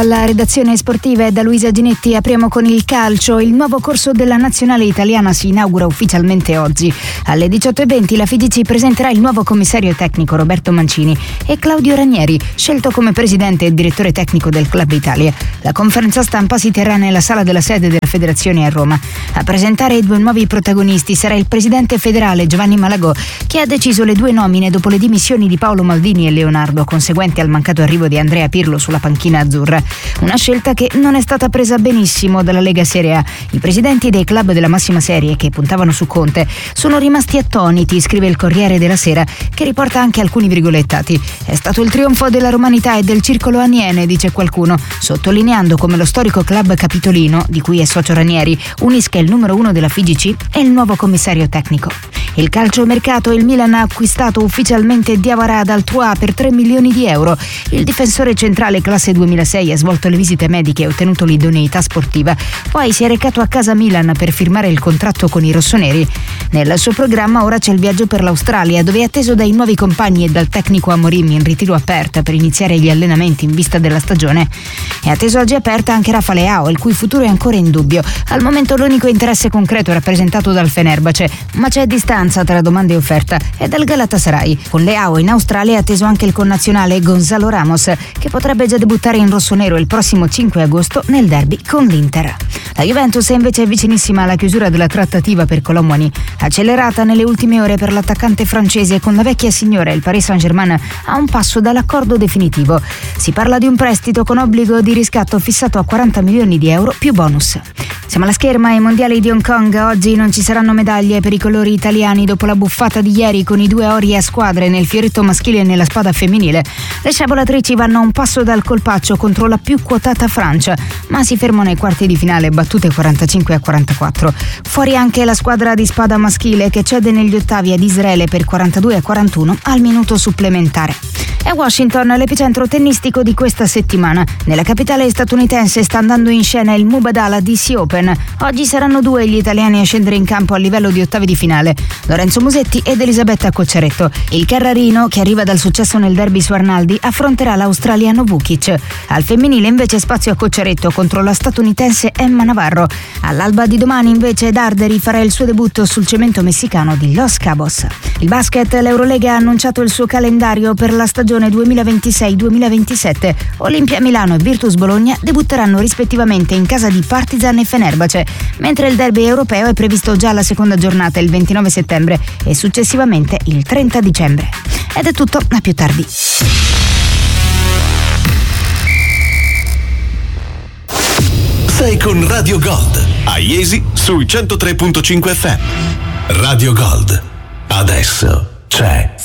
Alla redazione sportiva e da Luisa Ginetti apriamo con il calcio. Il nuovo corso della nazionale italiana si inaugura ufficialmente oggi. Alle 18:20 la FIGC presenterà il nuovo commissario tecnico Roberto Mancini e Claudio Ranieri, scelto come presidente e direttore tecnico del Club Italia. La conferenza stampa si terrà nella sala della sede della federazione a Roma. A presentare i due nuovi protagonisti sarà il presidente federale Giovanni Malagò, che ha deciso le due nomine dopo le dimissioni di Paolo Maldini e Leonardo, conseguenti al mancato arrivo di Andrea Pirlo sulla panchina azzurra. Una scelta che non è stata presa benissimo dalla Lega Serie A. I presidenti dei club della massima serie, che puntavano su Conte, sono rimasti attoniti, scrive il Corriere della Sera, che riporta anche alcuni virgolettati. È stato il trionfo della romanità e del circolo aniene, dice qualcuno, sottolineando come lo storico club capitolino, di cui è socio Ranieri, unisca il numero 1 della FIGC e il nuovo commissario tecnico. Il calciomercato, il Milan ha acquistato ufficialmente Diawara dal Troyes per 3 milioni di euro. Il difensore centrale classe 2006 ha svolto le visite mediche e ottenuto l'idoneità sportiva. Poi si è recato a casa Milan per firmare il contratto con i rossoneri. Nel suo programma ora c'è il viaggio per l'Australia, dove è atteso dai nuovi compagni e dal tecnico Amorim in ritiro aperto per iniziare gli allenamenti in vista della stagione. È atteso oggi aperta anche Rafa Leao, il cui futuro è ancora in dubbio. Al momento l'unico interesse concreto è rappresentato dal Fenerbahce, ma c'è distanza tra domanda e offerta, e dal Galatasaray. Con Leao in Australia è atteso anche il connazionale Gonzalo Ramos, che potrebbe già debuttare in rossonero il prossimo 5 agosto nel derby con l'Inter. La Juventus è invece vicinissima alla chiusura della trattativa per Colomboani, accelerata nelle ultime ore per l'attaccante francese, con la vecchia signora, il Paris Saint-Germain, a un passo dall'accordo definitivo. Si parla di un prestito con obbligo di riscatto fissato a 40 milioni di euro più bonus. Siamo alla scherma ai mondiali di Hong Kong. Oggi non ci saranno medaglie per i colori italiani dopo la buffata di ieri con i 2 ori a squadre nel fioretto maschile e nella spada femminile. Le sciabolatrici vanno a un passo dal colpaccio contro la più quotata Francia, ma si fermano ai quarti di finale battute 45-44. Fuori anche la squadra di spada maschile, che cede negli ottavi ad Israele per 42-41 al minuto supplementare. È Washington l'epicentro tennistico di questa settimana. Nella capitale statunitense sta andando in scena il Mubadala DC Open. Oggi saranno 2 gli italiani a scendere in campo a livello di ottavi di finale: Lorenzo Musetti ed Elisabetta Cocciaretto. Il Carrarino, che arriva dal successo nel derby su Arnaldi, affronterà l'australiano Vukic. Al femminile invece spazio a Cocciaretto contro la statunitense Emma Navarro. All'alba di domani invece Darderi farà il suo debutto sul cemento messicano di Los Cabos. Il basket, l'Eurolega ha annunciato il suo calendario per la stagione 2026-2027. Olimpia Milano e Virtus Bologna debutteranno rispettivamente in casa di Partizan e Fenerbahce, mentre il derby europeo è previsto già alla seconda giornata il 29 settembre e successivamente il 30 dicembre. Ed è tutto, a più tardi. Sei con Radio Gold a Iesi sui 103.5 FM. Radio Gold, adesso c'è